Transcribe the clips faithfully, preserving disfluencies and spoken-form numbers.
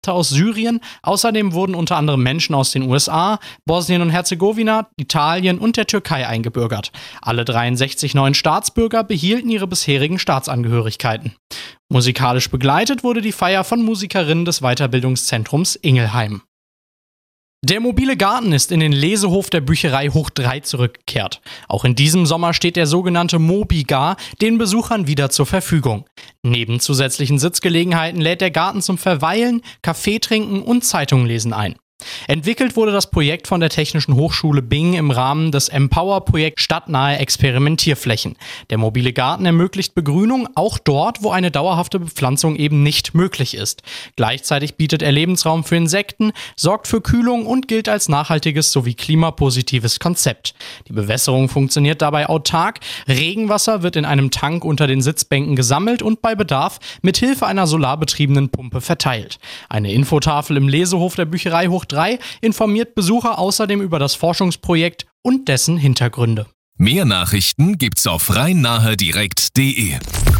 aus Syrien. Außerdem wurden unter anderem Menschen aus den U S A, Bosnien und Herzegowina, Italien und der Türkei eingebürgert. Alle dreiundsechzig neuen Staatsbürger behielten ihre bisherigen Staatsangehörigkeiten. Musikalisch begleitet wurde die Feier von Musikerinnen des Weiterbildungszentrums Ingelheim. Der mobile Garten ist in den Lesehof der Bücherei Hoch drei zurückgekehrt. Auch in diesem Sommer steht der sogenannte Mobigar den Besuchern wieder zur Verfügung. Neben zusätzlichen Sitzgelegenheiten lädt der Garten zum Verweilen, Kaffee trinken und Zeitungen lesen ein. Entwickelt wurde das Projekt von der Technischen Hochschule Bingen im Rahmen des Empower-Projekts Stadtnahe Experimentierflächen. Der mobile Garten ermöglicht Begrünung auch dort, wo eine dauerhafte Bepflanzung eben nicht möglich ist. Gleichzeitig bietet er Lebensraum für Insekten, sorgt für Kühlung und gilt als nachhaltiges sowie klimapositives Konzept. Die Bewässerung funktioniert dabei autark. Regenwasser wird in einem Tank unter den Sitzbänken gesammelt und bei Bedarf mit Hilfe einer solarbetriebenen Pumpe verteilt. Eine Infotafel im Lesehof der Bücherei Hoch drei informiert Besucher außerdem über das Forschungsprojekt und dessen Hintergründe. Mehr Nachrichten gibt's auf rhein-nahe-direkt punkt de.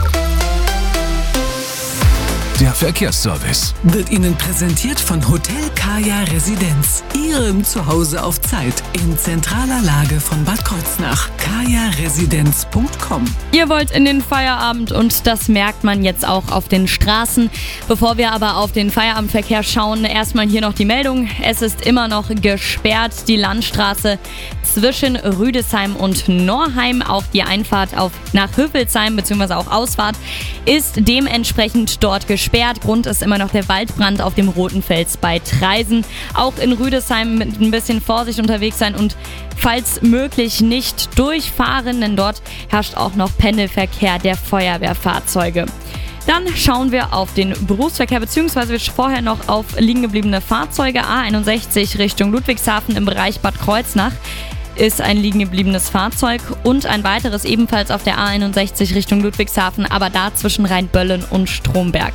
Der Verkehrsservice wird Ihnen präsentiert von Hotel Kaya Residenz, Ihrem Zuhause auf Zeit, in zentraler Lage von Bad Kreuznach. kaya residenz punkt com. Ihr wollt in den Feierabend und das merkt man jetzt auch auf den Straßen. Bevor wir aber auf den Feierabendverkehr schauen, erstmal hier noch die Meldung. Es ist immer noch gesperrt, die Landstraße zwischen Rüdesheim und Norheim. Auch die Einfahrt auf, nach Höfelsheim bzw. auch Ausfahrt ist dementsprechend dort gesperrt. Grund ist immer noch der Waldbrand auf dem Roten Fels bei Traisen. Auch in Rüdesheim mit ein bisschen Vorsicht unterwegs sein und falls möglich nicht durchfahren, denn dort herrscht auch noch Pendelverkehr der Feuerwehrfahrzeuge. Dann schauen wir auf den Berufsverkehr, beziehungsweise vorher noch auf liegen gebliebene Fahrzeuge. A einundsechzig Richtung Ludwigshafen im Bereich Bad Kreuznach ist ein liegen gebliebenes Fahrzeug und ein weiteres ebenfalls auf der A einundsechzig Richtung Ludwigshafen, aber da zwischen Rheinböllen und Stromberg.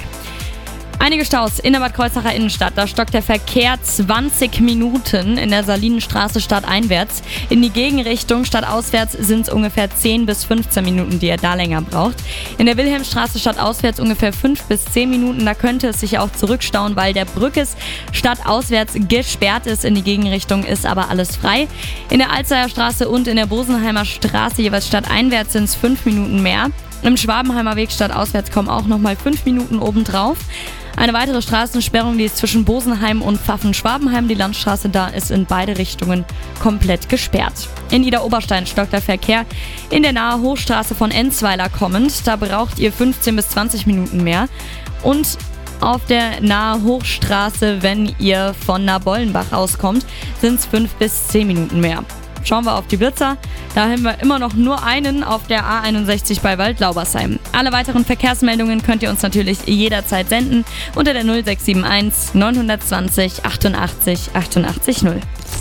Einige Staus in der Bad Kreuznacher Innenstadt. Da stockt der Verkehr zwanzig Minuten in der Salinenstraße stadteinwärts. In die Gegenrichtung stadtauswärts sind es ungefähr zehn bis fünfzehn Minuten, die ihr da länger braucht. In der Wilhelmstraße stadtauswärts ungefähr fünf bis zehn Minuten. Da könnte es sich auch zurückstauen, weil der Brückes stadtauswärts gesperrt ist. In die Gegenrichtung ist aber alles frei. In der Alzeyer Straße und in der Bosenheimer Straße jeweils stadteinwärts sind es fünf Minuten mehr. Im Schwabenheimer Weg stadtauswärts kommen auch nochmal fünf Minuten obendrauf. Eine weitere Straßensperrung, die ist zwischen Bosenheim und Pfaffen-Schwabenheim. Die Landstraße da ist in beide Richtungen komplett gesperrt. In Idar-Oberstein stockt der Verkehr in der Nahe Hochstraße von Enzweiler kommend. Da braucht ihr fünfzehn bis zwanzig Minuten mehr. Und auf der Nahe Hochstraße, wenn ihr von Nabollenbach auskommt, sind es fünf bis zehn Minuten mehr. Schauen wir auf die Blitzer. Da haben wir immer noch nur einen auf der A einundsechzig bei Waldlaubersheim. Alle weiteren Verkehrsmeldungen könnt ihr uns natürlich jederzeit senden unter der null sechs sieben eins neun zwei null achtundachtzig achtundachtzig null.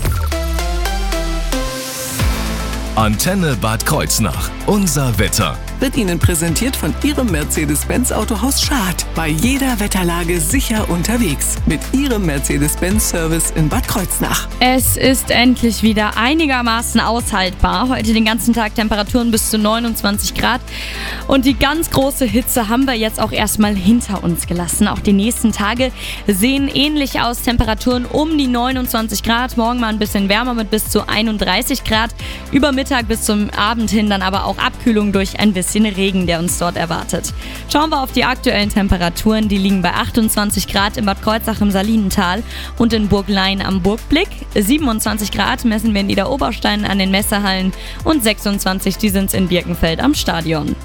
Antenne Bad Kreuznach. Unser Wetter wird Ihnen präsentiert von Ihrem Mercedes-Benz Autohaus Schad. Bei jeder Wetterlage sicher unterwegs. Mit Ihrem Mercedes-Benz-Service in Bad Kreuznach. Es ist endlich wieder einigermaßen aushaltbar. Heute den ganzen Tag Temperaturen bis zu neunundzwanzig Grad. Und die ganz große Hitze haben wir jetzt auch erstmal hinter uns gelassen. Auch die nächsten Tage sehen ähnlich aus. Temperaturen um die neunundzwanzig Grad. Morgen mal ein bisschen wärmer mit bis zu einunddreißig Grad. Über Mittag bis zum Abend hin dann aber auch Abkühlung durch ein bisschen Regen, der uns dort erwartet. Schauen wir auf die aktuellen Temperaturen. Die liegen bei achtundzwanzig Grad in Bad Kreuznach im Salinental und in Burglein am Burgblick. siebenundzwanzig Grad messen wir in Idar-Oberstein an den Messehallen und sechsundzwanzig, die sind in Birkenfeld am Stadion.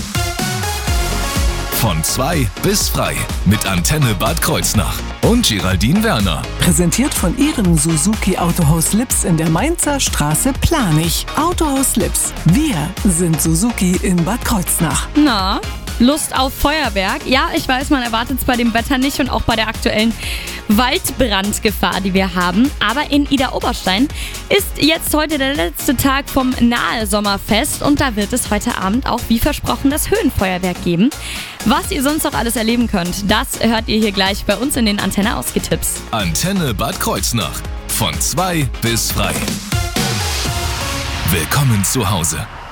Von zwei bis frei mit Antenne Bad Kreuznach und Geraldine Werner. Präsentiert von Ihrem Suzuki Autohaus Lips in der Mainzer Straße Planich. Autohaus Lips. Wir sind Suzuki in Bad Kreuznach. Na, Lust auf Feuerwerk? Ja, ich weiß, man erwartet es bei dem Wetter nicht und auch bei der aktuellen Waldbrandgefahr, die wir haben. Aber in Idar-Oberstein ist jetzt heute der letzte Tag vom Nahe Sommerfest und da wird es heute Abend auch wie versprochen das Höhenfeuerwerk geben. Was ihr sonst noch alles erleben könnt, das hört ihr hier gleich bei uns in den Antenne Ausgetipps. Antenne Bad Kreuznach. Von zwei bis frei. Willkommen zu Hause.